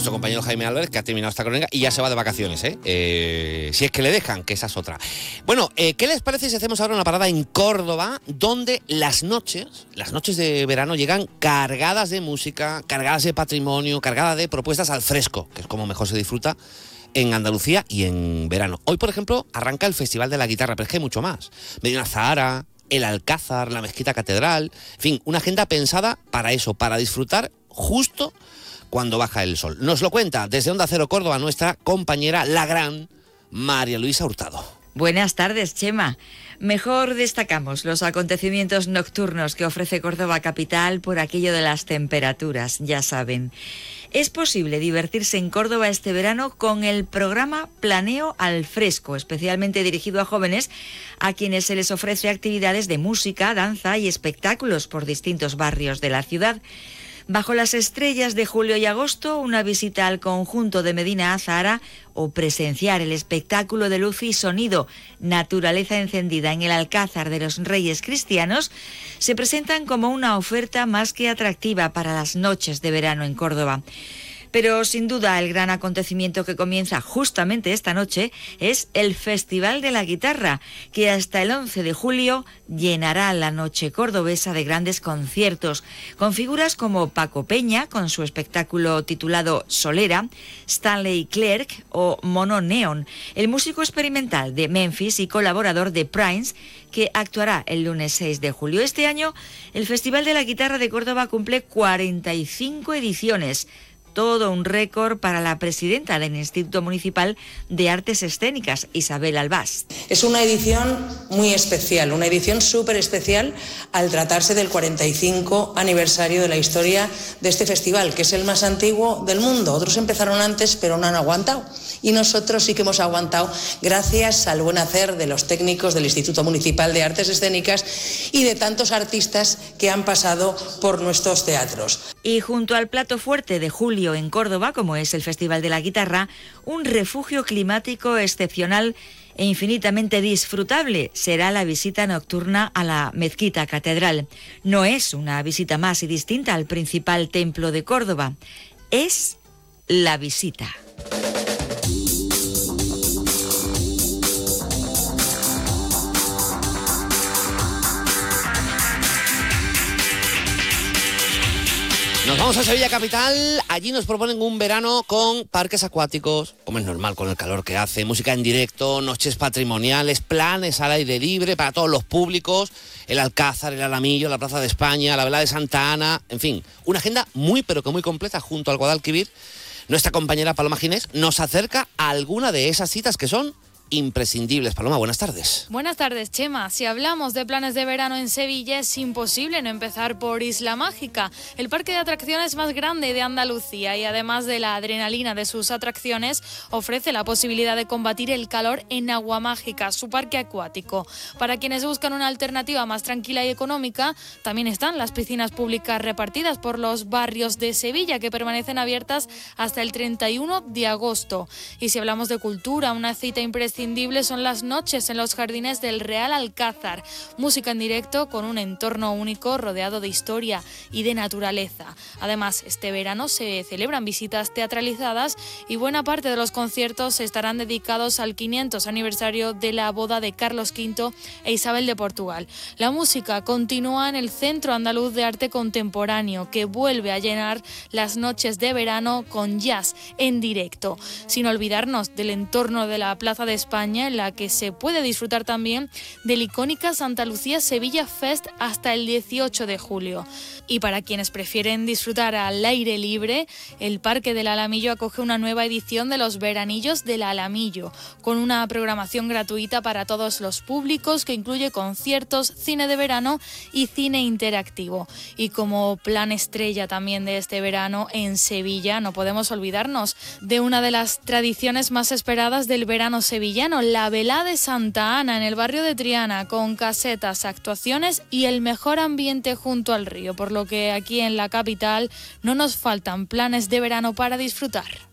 nuestro compañero Jaime Álvarez, que ha terminado esta crónica y ya se va de vacaciones, ¿eh? Si es que le dejan, que esa es otra. Bueno, ¿qué les parece si hacemos ahora una parada en Córdoba, donde las noches de verano llegan cargadas de música, cargadas de patrimonio, cargadas de propuestas al fresco, que es como mejor se disfruta en Andalucía y en verano? Hoy, por ejemplo, arranca el Festival de la Guitarra, pero es que hay mucho más. Medina Zahara, el Alcázar, la Mezquita Catedral, en fin, una agenda pensada para eso, para disfrutar justo cuando baja el sol. Nos lo cuenta desde Onda Cero Córdoba nuestra compañera, la gran María Luisa Hurtado. Buenas tardes, Chema. Mejor destacamos los acontecimientos nocturnos que ofrece Córdoba capital por aquello de las temperaturas, ya saben. Es posible divertirse en Córdoba este verano con el programa Planeo al Fresco, especialmente dirigido a jóvenes, a quienes se les ofrece actividades de música, danza y espectáculos por distintos barrios de la ciudad. Bajo las estrellas de julio y agosto, una visita al conjunto de Medina Zahara o presenciar el espectáculo de luz y sonido Naturaleza Encendida en el Alcázar de los Reyes Cristianos se presentan como una oferta más que atractiva para las noches de verano en Córdoba. Pero sin duda el gran acontecimiento que comienza justamente esta noche es el Festival de la Guitarra, que hasta el 11 de julio llenará la noche cordobesa de grandes conciertos, con figuras como Paco Peña, con su espectáculo titulado Solera, Stanley Clarke o Mono Neon, el músico experimental de Memphis y colaborador de Prince, que actuará el lunes 6 de julio. Este año, el Festival de la Guitarra de Córdoba cumple 45 ediciones. Todo un récord para la presidenta del Instituto Municipal de Artes Escénicas, Isabel Albás. Es una edición muy especial, una edición súper especial al tratarse del 45 aniversario de la historia de este festival, que es el más antiguo del mundo. Otros empezaron antes, pero no han aguantado. Y nosotros sí que hemos aguantado gracias al buen hacer de los técnicos del Instituto Municipal de Artes Escénicas y de tantos artistas que han pasado por nuestros teatros. Y junto al plato fuerte de julio en Córdoba, como es el Festival de la Guitarra, un refugio climático excepcional e infinitamente disfrutable será la visita nocturna a la Mezquita Catedral. No es una visita más y distinta al principal templo de Córdoba, es la visita. Nos vamos a Sevilla capital, allí nos proponen un verano con parques acuáticos, como es normal con el calor que hace, música en directo, noches patrimoniales, planes al aire libre para todos los públicos, el Alcázar, el Alamillo, la Plaza de España, la Vela de Santa Ana, en fin, una agenda muy pero que muy completa junto al Guadalquivir. Nuestra compañera Paloma Ginés nos acerca a alguna de esas citas que son imprescindibles. Paloma, buenas tardes. Buenas tardes, Chema. Si hablamos de planes de verano en Sevilla, es imposible no empezar por Isla Mágica, el parque de atracciones más grande de Andalucía, y además de la adrenalina de sus atracciones, ofrece la posibilidad de combatir el calor en Agua Mágica, su parque acuático. Para quienes buscan una alternativa más tranquila y económica, también están las piscinas públicas repartidas por los barrios de Sevilla, que permanecen abiertas hasta el 31 de agosto. Y si hablamos de cultura, una cita imprescindible son las noches en los jardines del Real Alcázar. Música en directo con un entorno único rodeado de historia y de naturaleza. Además, este verano se celebran visitas teatralizadas y buena parte de los conciertos estarán dedicados al 500 aniversario de la boda de Carlos V e Isabel de Portugal. La música continúa en el Centro Andaluz de Arte Contemporáneo, que vuelve a llenar las noches de verano con jazz en directo. Sin olvidarnos del entorno de la Plaza de España, en la que se puede disfrutar también del icónica Santa Lucía Sevilla Fest hasta el 18 de julio. Y para quienes prefieren disfrutar al aire libre, el Parque del Alamillo acoge una nueva edición de los Veranillos del Alamillo, con una programación gratuita para todos los públicos que incluye conciertos, cine de verano y cine interactivo. Y como plan estrella también de este verano en Sevilla, no podemos olvidarnos de una de las tradiciones más esperadas del verano sevillano, la Vela de Santa Ana en el barrio de Triana, con casetas, actuaciones y el mejor ambiente junto al río, por lo que aquí en la capital no nos faltan planes de verano para disfrutar.